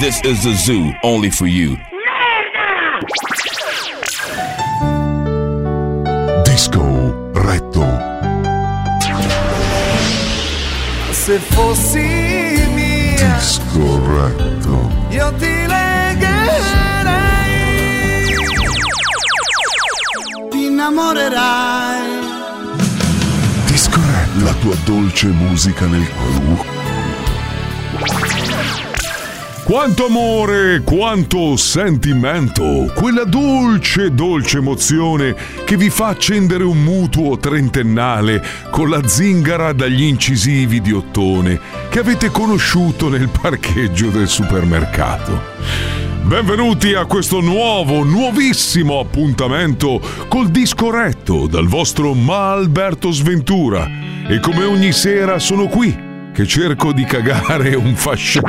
This is the zoo, only for you. Disco retto. Se fossi mia, Disco retto. io ti legherei, ti innamorerai. Disco retto. La tua dolce musica nel cuore. Quanto amore, quanto sentimento, quella dolce, dolce emozione che vi fa accendere un mutuo trentennale con la zingara dagli incisivi di ottone che avete conosciuto nel parcheggio del supermercato. Benvenuti a questo nuovissimo appuntamento col Disco retto dal vostro Ma Alberto Sventura. E come ogni sera sono qui che cerco di cagare un fascio.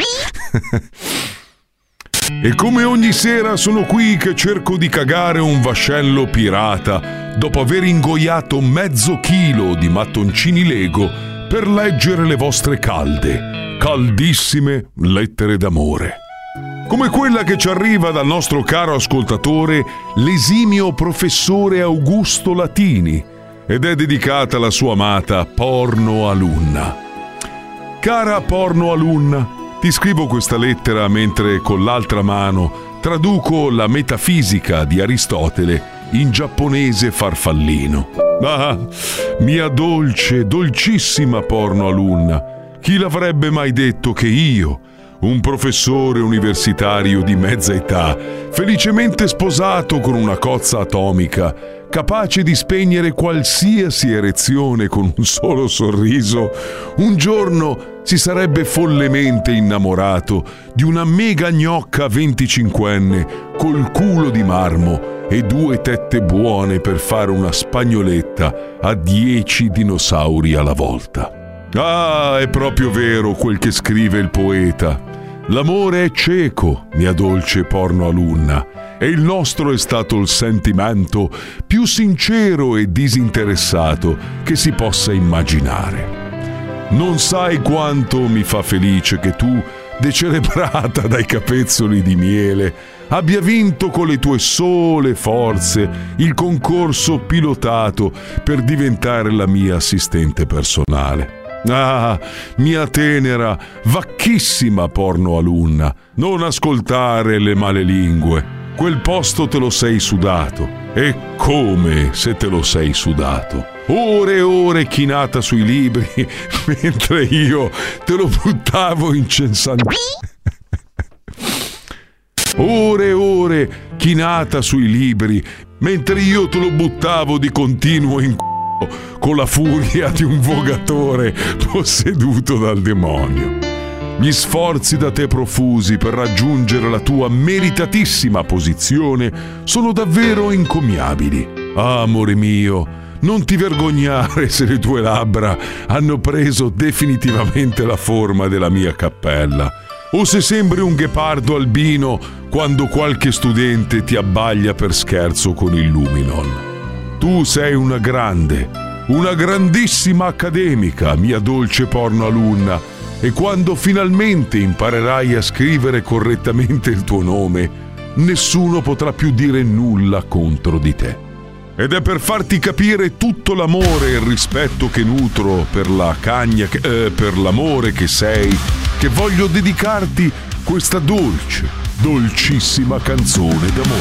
E come ogni sera sono qui che cerco di cagare un vascello pirata dopo aver ingoiato mezzo chilo di mattoncini Lego per leggere le vostre caldissime lettere d'amore. Come quella che ci arriva dal nostro caro ascoltatore, l'esimio professore Augusto Latini, ed è dedicata alla sua amata porno alunna. Cara porno alunna, ti scrivo questa lettera mentre con l'altra mano traduco la metafisica di Aristotele in giapponese farfallino. Ah, mia dolce, dolcissima porno alunna, chi l'avrebbe mai detto che io, un professore universitario di mezza età, felicemente sposato con una cozza atomica, capace di spegnere qualsiasi erezione con un solo sorriso, un giorno si sarebbe follemente innamorato di una mega gnocca 25enne col culo di marmo e 2 tette buone per fare una spagnoletta a 10 dinosauri alla volta. Ah, è proprio vero quel che scrive il poeta. L'amore è cieco, mia dolce porno alunna, e il nostro è stato il sentimento più sincero e disinteressato che si possa immaginare. Non sai quanto mi fa felice che tu, decelebrata dai capezzoli di miele, abbia vinto con le tue sole forze il concorso pilotato per diventare la mia assistente personale. Ah, mia tenera, vacchissima porno alunna, non ascoltare le male lingue. Quel posto te lo sei sudato. E come se te lo sei sudato. Ore e ore chinata sui libri mentre io te lo buttavo incensante. Ore e ore chinata sui libri mentre io te lo buttavo di continuo in con la furia di un vogatore posseduto dal demonio. Gli sforzi da te profusi per raggiungere la tua meritatissima posizione sono davvero encomiabili. Ah, amore mio, non ti vergognare se le tue labbra hanno preso definitivamente la forma della mia cappella, o se sembri un ghepardo albino quando qualche studente ti abbaglia per scherzo con il luminol. Tu sei una grandissima accademica, mia dolce porno alunna, e quando finalmente imparerai a scrivere correttamente il tuo nome, nessuno potrà più dire nulla contro di te. Ed è per farti capire tutto l'amore e il rispetto che nutro per la cagna, per l'amore che sei, che voglio dedicarti questa dolcissima canzone d'amore.